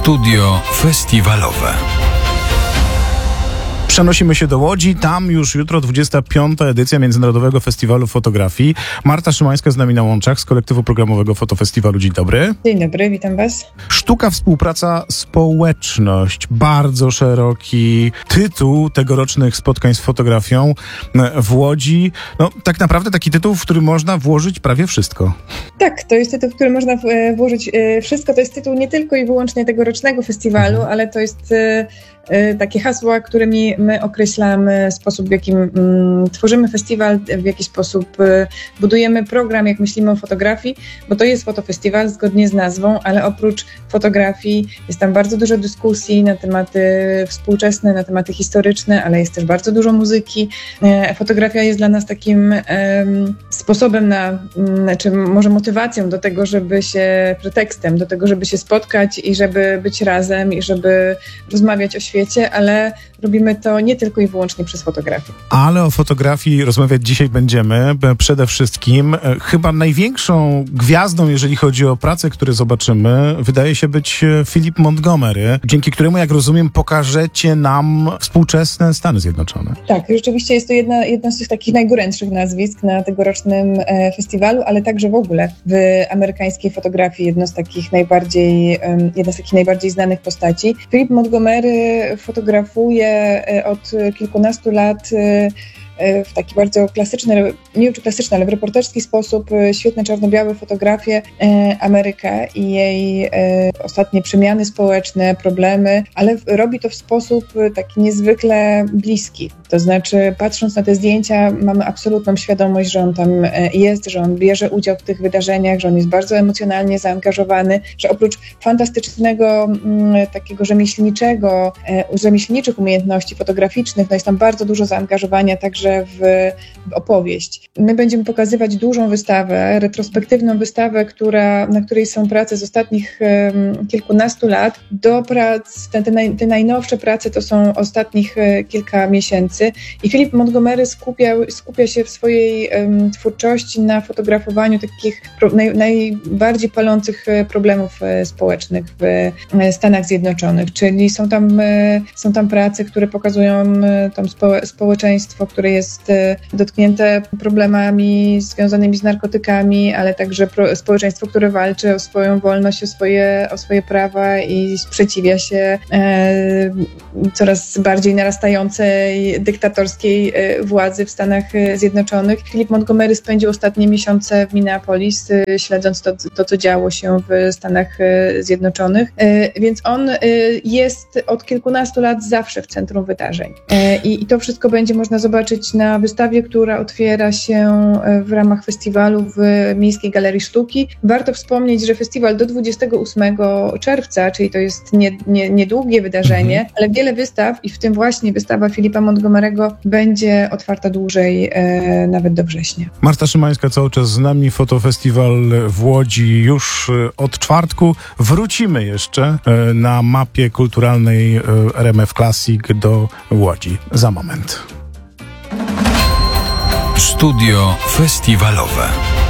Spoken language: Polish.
Studio festiwalowe. Przenosimy się do Łodzi. Tam już jutro 25. edycja Międzynarodowego Festiwalu Fotografii. Marta Szymańska z nami na łączach z kolektywu programowego Fotofestiwalu. Dzień dobry. Dzień dobry, witam Was. Sztuka, współpraca, społeczność. Bardzo szeroki tytuł tegorocznych spotkań z fotografią w Łodzi. No, tak naprawdę taki tytuł, w który można włożyć prawie wszystko. Tak, to jest tytuł, w który można włożyć wszystko. To jest tytuł nie tylko i wyłącznie tegorocznego festiwalu, ale to jest takie hasła, którymi my określamy sposób, w jakim tworzymy festiwal, w jaki sposób budujemy program, jak myślimy o fotografii, bo to jest fotofestiwal zgodnie z nazwą, ale oprócz fotografii jest tam bardzo dużo dyskusji na tematy współczesne, na tematy historyczne, ale jest też bardzo dużo muzyki. Fotografia jest dla nas takim sposobem czy może motywacją do tego, pretekstem do tego, żeby się spotkać i żeby być razem i żeby rozmawiać o świecie, ale robimy to nie tylko i wyłącznie przez fotografię. Ale o fotografii rozmawiać dzisiaj będziemy. Przede wszystkim chyba największą gwiazdą, jeżeli chodzi o pracę, które zobaczymy, wydaje się być Philip Montgomery, dzięki któremu, jak rozumiem, pokażecie nam współczesne Stany Zjednoczone. Tak, rzeczywiście jest to jedno z tych takich najgorętszych nazwisk na tegorocznym festiwalu, ale także w ogóle w amerykańskiej fotografii jedna z takich najbardziej znanych postaci. Philip Montgomery fotografuje od kilkunastu lat w taki bardzo klasyczny, nie wiem czy klasyczny, ale w reporterski sposób świetne czarno-białe fotografie Amerykę i jej ostatnie przemiany społeczne, problemy, ale robi to w sposób taki niezwykle bliski. To znaczy, patrząc na te zdjęcia, mamy absolutną świadomość, że on tam jest, że on bierze udział w tych wydarzeniach, że on jest bardzo emocjonalnie zaangażowany, że oprócz fantastycznego takiego rzemieślniczych umiejętności fotograficznych, no jest tam bardzo dużo zaangażowania także w opowieść. My będziemy pokazywać dużą wystawę, retrospektywną wystawę, na której są prace z ostatnich kilkunastu lat. Do prac, te najnowsze prace to są ostatnich kilka miesięcy i Philip Montgomery skupia się w swojej twórczości na fotografowaniu takich najbardziej palących problemów społecznych w Stanach Zjednoczonych, czyli są tam prace, które pokazują tam społeczeństwo, które jest dotknięte problemami związanymi z narkotykami, ale także społeczeństwo, które walczy o swoją wolność, o swoje prawa i sprzeciwia się coraz bardziej narastającej dyktatorskiej władzy w Stanach Zjednoczonych. Philip Montgomery spędził ostatnie miesiące w Minneapolis, śledząc to, co działo się w Stanach Zjednoczonych, więc on jest od kilkunastu lat zawsze w centrum wydarzeń. I to wszystko będzie można zobaczyć na wystawie, która otwiera się w ramach festiwalu w Miejskiej Galerii Sztuki. Warto wspomnieć, że festiwal do 28 czerwca, czyli to jest niedługie wydarzenie, ale wiele wystaw i w tym właśnie wystawa Philipa Montgomery'ego będzie otwarta dłużej, nawet do września. Marta Szymańska cały czas z nami. Fotofestiwal w Łodzi już od czwartku. Wrócimy jeszcze na mapie kulturalnej RMF Classic do Łodzi za moment. Studio festiwalowe.